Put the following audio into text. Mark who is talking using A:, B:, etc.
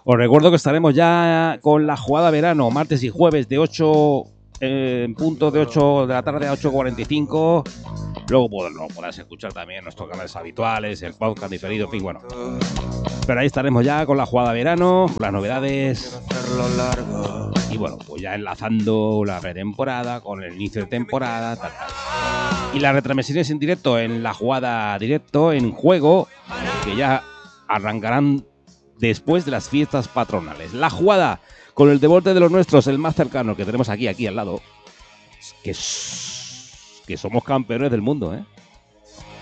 A: Os recuerdo que estaremos ya con la jugada verano, martes y jueves de 8 en punto de 8 de la tarde a 8:45. Luego lo podrás escuchar también en nuestros canales habituales, el podcast diferido, en fin, bueno. Pero ahí estaremos ya con la jugada verano, las novedades. Y bueno, pues ya enlazando la pretemporada con el inicio de temporada, tal. Y las retransmisiones en directo en la jugada directo, en juego, que ya arrancarán después de las fiestas patronales. La jugada con el deporte de los nuestros, el más cercano que tenemos aquí al lado, que somos campeones del mundo, ¿eh?